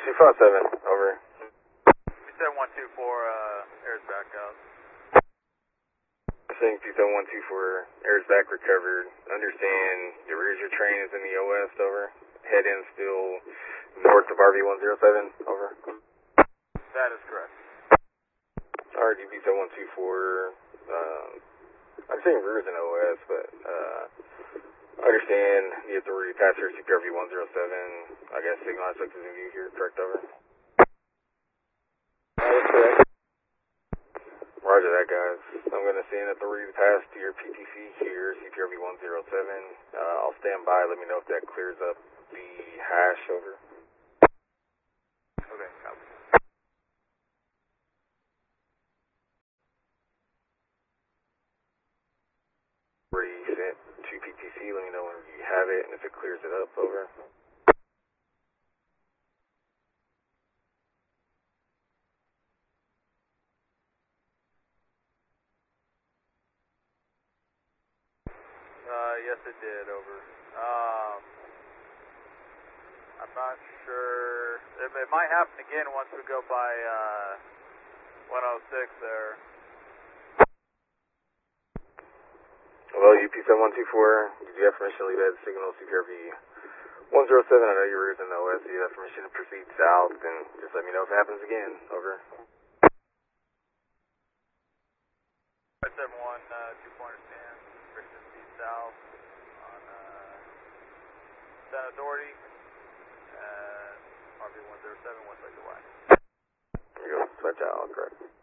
257, over. You said 124, air's back out. Saying 27124, air's back recovered. Understand your rear of your train is in the OS, over. Head in still north of RV107, over. That is correct. RDB 7124, I'm saying rear is in OS, but, understand the authority to pass your CPRV 107. I guess signal aspect is in view here, correct, over? That is correct. Roger that, guys. I'm going to send authority to pass to your PTC here, CPRV 107. I'll stand by. Let me know if that clears up the hash, over. Okay, copy. Already sent to PTC. Let me know when you have it and if it clears it up, over. Yes, it did, over. I'm not sure. It might happen again once we go by 106 there. Hello, UP7124. Did you have permission to leave that signal CPRV 107? I know your route in the OS. Do you have permission to proceed south? And just let me know if it happens again, over. 571, 2-pointer stand, permission to proceed south on San Authority, RV107, West Lake of Y. There you go, switch out, correct.